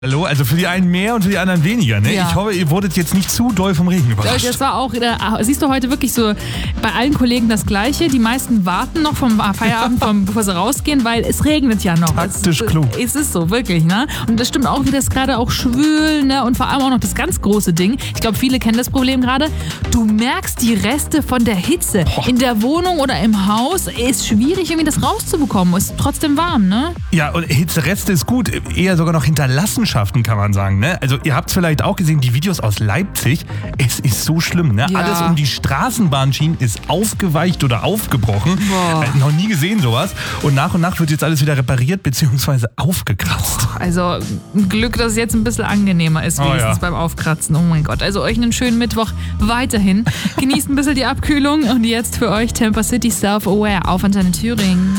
Hallo, also für die einen mehr und für die anderen weniger, ne? Ja. Ich hoffe, ihr wurdet jetzt nicht zu doll vom Regen überrascht. Das war auch, siehst du heute wirklich so bei allen Kollegen das Gleiche. Die meisten warten noch vom Feierabend, bevor sie rausgehen, weil es regnet ja noch. Taktisch klug. Es ist so, wirklich, ne? Und das stimmt auch, wie das gerade auch schwül, ne? Und vor allem auch noch das ganz große Ding. Ich glaube, viele kennen das Problem gerade. Du merkst die Reste von der Hitze. In der Wohnung oder im Haus ist schwierig, irgendwie das rauszubekommen. Ist trotzdem warm, ne? Ja, und Hitzereste ist gut. Eher sogar noch Hinterlassenschaften, kann man sagen, ne? Also ihr habt es vielleicht auch gesehen, die Videos aus Leipzig. Es ist so schlimm, ne? Ja. Alles um die Straßenbahnschienen ist aufgeweicht oder aufgebrochen. Noch nie gesehen sowas. Und nach wird jetzt alles wieder repariert bzw. aufgekratzt. Also ein Glück, dass es jetzt ein bisschen angenehmer ist, wenigstens beim Aufkratzen. Oh mein Gott. Also euch einen schönen Mittwoch weiterhin. Genießt ein bisschen die Abkühlung und jetzt für euch Tampa City Self-Aware auf Antenne Thüringen.